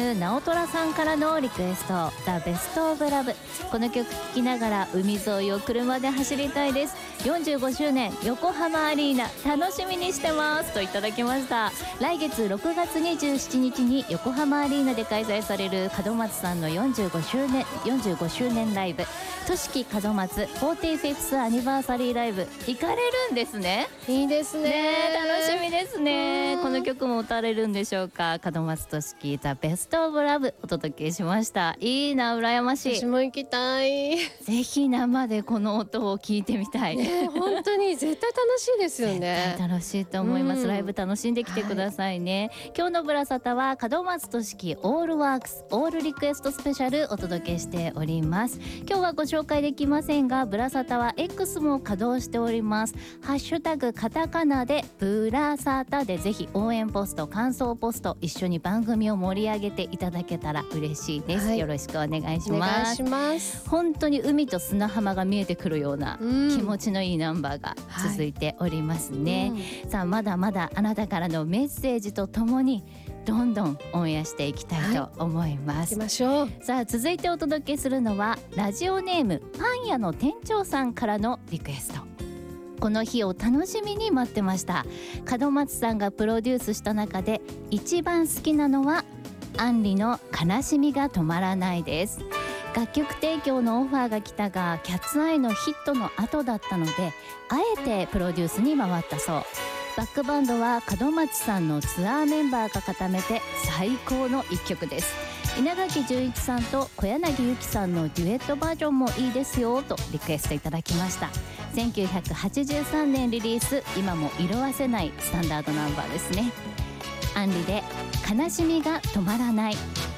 ム直虎さんからのリクエスト、ザ・ベストオブラブ。この曲聴きながら海沿いを車で走りたいです。45周年横浜アリーナ楽しみにしてますといただきました。来月6月27日に横浜アリーナで開催される門松さんの45周年ライブ、としき門松 45th アニバーサリーライブ行かれるんですね。 いいですね。 楽しみですね。この曲も歌われるんでしょうか。門松としきザ・ベストオブラブお届けしました。いいな、羨ましい。 私も行きたい。 ぜひ生でこの音を聞いてみたい、 本当に絶対楽しいですよね。 絶対楽しいと思います、ライブ楽しんできてくださいね、今日のブラサタは門松としきオールワークスオールリクエストスペシャルお届けしております。今日はご紹介できませんが、ブラサタは X も稼働しております。ハッシュタグカタカナでブラサタでぜひ応援ポスト感想ポスト一緒に番組を盛り上げていただけたら嬉しいです、よろしくお願いします。 お願いします。 本当に海と砂浜が見えてくるような気持ちのいいナンバーが続いておりますね、さあまだまだあなたからのメッセージとともにどんどんオンエアしていきたいと思います、 行きましょう。 さあ続いてお届けするのはラジオネームパン屋の店長さんからのリクエスト。この日を楽しみに待ってました。門松さんがプロデュースした中で一番好きなのはアンリの悲しみが止まらないです。楽曲提供のオファーが来たがキャッツアイのヒットの後だったのであえてプロデュースに回ったそう。バックバンドは門松さんのツアーメンバーが固めて最高の一曲です。稲垣潤一さんと小柳ゆきさんのデュエットバージョンもいいですよとリクエストいただきました。1983年リリース、今も色褪せないスタンダードナンバーですね。アンリで悲しみが止まらない。